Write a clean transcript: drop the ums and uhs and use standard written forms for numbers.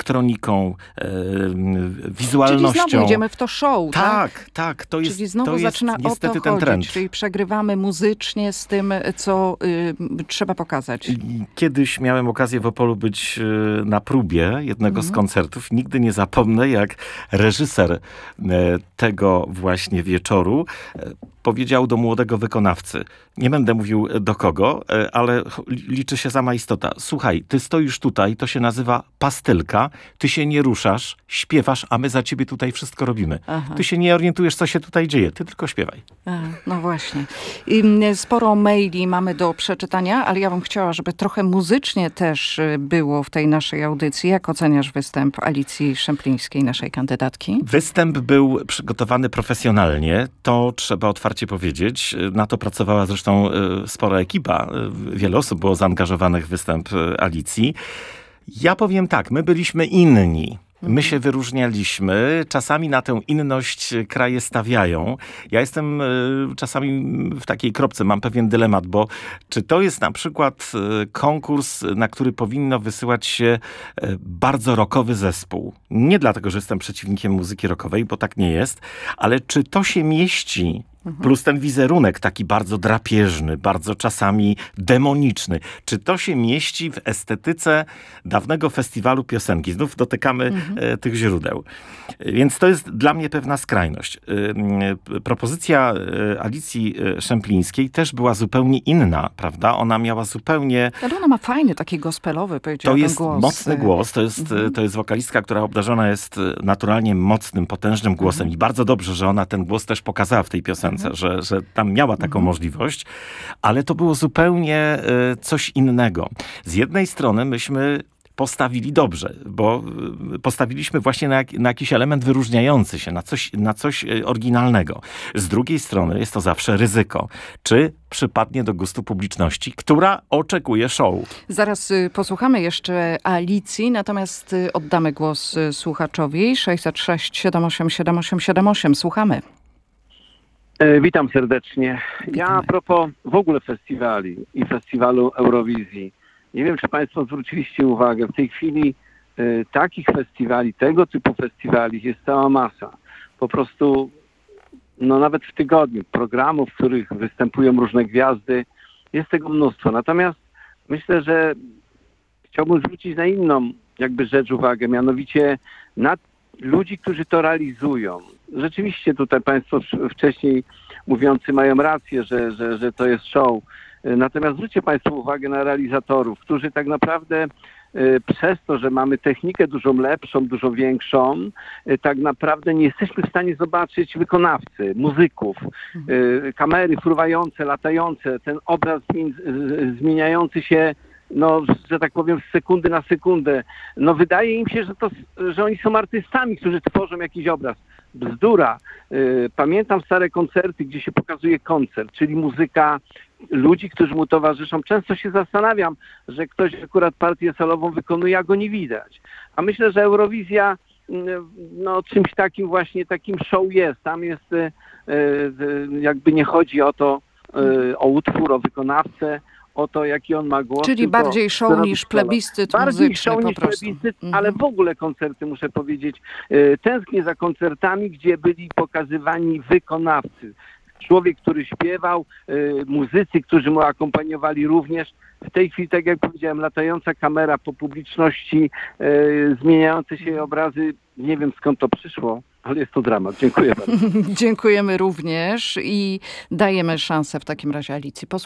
elektroniką, wizualnością. Czyli znowu idziemy w to show, tak? Tak. Czyli znowu zaczyna o to niestety ten chodzić. trend. Czyli przegrywamy muzycznie z tym, co trzeba pokazać. Kiedyś miałem okazję w Opolu być na próbie jednego z koncertów. Nigdy nie zapomnę, jak reżyser tego właśnie wieczoru powiedział do młodego wykonawcy, nie będę mówił do kogo, ale liczy się sama istota. Słuchaj, ty stoisz tutaj, to się nazywa pastylka, ty się nie ruszasz, śpiewasz, a my za ciebie tutaj wszystko robimy. Aha. Ty się nie orientujesz, co się tutaj dzieje, ty tylko śpiewaj. No właśnie. Sporo maili mamy do przeczytania, ale ja bym chciała, żeby trochę muzycznie też było w tej naszej audycji. Jak oceniasz występ Alicji Szemplińskiej, naszej kandydatki? Występ był przygotowany profesjonalnie, to trzeba otwarcie powiedzieć. Na to pracowała zresztą spora ekipa. Wiele osób było zaangażowanych w występ Alicji. Ja powiem tak, my byliśmy inni. My się wyróżnialiśmy. Czasami na tę inność kraje stawiają. Ja jestem czasami w takiej kropce, mam pewien dylemat, bo czy to jest na przykład konkurs, na który powinno wysyłać się bardzo rockowy zespół? Nie dlatego, że jestem przeciwnikiem muzyki rockowej, bo tak nie jest, ale czy to się mieści? Plus ten wizerunek taki bardzo drapieżny, bardzo czasami demoniczny. Czy to się mieści w estetyce dawnego festiwalu piosenki? Znów dotykamy tych źródeł. Więc to jest dla mnie pewna skrajność. Propozycja Alicji Szemplińskiej też była zupełnie inna, prawda? Ona miała zupełnie... Ale ona ma fajny, taki gospelowy, powiedziałabym, głos. To jest mocny głos. To jest wokalistka, która obdarzona jest naturalnie mocnym, potężnym głosem. I bardzo dobrze, że ona ten głos też pokazała w tej piosence. Że tam miała taką możliwość, ale to było zupełnie coś innego. Z jednej strony myśmy postawili dobrze, bo postawiliśmy właśnie na jakiś element wyróżniający się, na coś oryginalnego. Z drugiej strony jest to zawsze ryzyko. Czy przypadnie do gustu publiczności, która oczekuje show? Zaraz posłuchamy jeszcze Alicji, natomiast oddamy głos słuchaczowi. 606 78 78 78. Słuchamy. Witam serdecznie. Ja a propos w ogóle festiwali i festiwalu Eurowizji. Nie wiem, czy Państwo zwróciliście uwagę. W tej chwili takich festiwali, tego typu festiwali jest cała masa. Po prostu, nawet w tygodniu programów, w których występują różne gwiazdy, jest tego mnóstwo. Natomiast myślę, że chciałbym zwrócić na inną rzecz uwagę, mianowicie na ludzi, którzy to realizują. Rzeczywiście tutaj Państwo wcześniej mówiący mają rację, że to jest show. Natomiast zwróćcie Państwo uwagę na realizatorów, którzy tak naprawdę przez to, że mamy technikę dużo lepszą, dużo większą, tak naprawdę nie jesteśmy w stanie zobaczyć wykonawcy, muzyków, kamery fruwające, latające, ten obraz zmieniający się, że tak powiem, z sekundy na sekundę. Wydaje im się, że oni są artystami, którzy tworzą jakiś obraz. Bzdura. Pamiętam stare koncerty, gdzie się pokazuje koncert, czyli muzyka ludzi, którzy mu towarzyszą. Często się zastanawiam, że ktoś akurat partię solową wykonuje, a go nie widać. A myślę, że Eurowizja czymś takim właśnie, takim show jest. Tam jest nie chodzi o to, o utwór, o wykonawcę, o to, jaki on ma głos. Czyli bardziej show niż plebiscyt muzyczny show niż plebiscyt, ale w ogóle koncerty, muszę powiedzieć. Tęsknię za koncertami, gdzie byli pokazywani wykonawcy. Człowiek, który śpiewał, muzycy, którzy mu akompaniowali również. W tej chwili, tak jak powiedziałem, latająca kamera po publiczności, zmieniające się obrazy. Nie wiem, skąd to przyszło, ale jest to dramat. Dziękuję bardzo. Dziękujemy również i dajemy szansę w takim razie Alicji. Posłuchajmy.